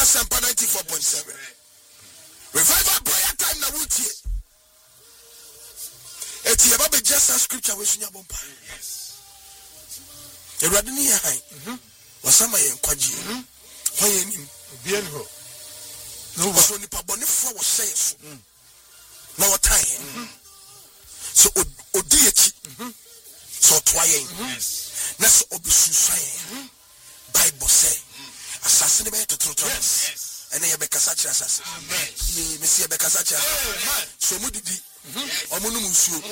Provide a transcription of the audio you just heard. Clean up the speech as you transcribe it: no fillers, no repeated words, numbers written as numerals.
Asempa 94.7. Revival prayer time na wutie. Eti eba be just a scripture we sunya bompa. Yes. Ewrade ni hai. Wasama ye nkwaji. Hoye nim. Bien ho. No was only pabone for was says. Na watai. So odi echi. So twaye. Yes. Na so obisusai. Bible say. Assassin be to true. Yes. And then you be kasachi assassin. Amen. Me see be kasachi. So mudidi. Omunumusu.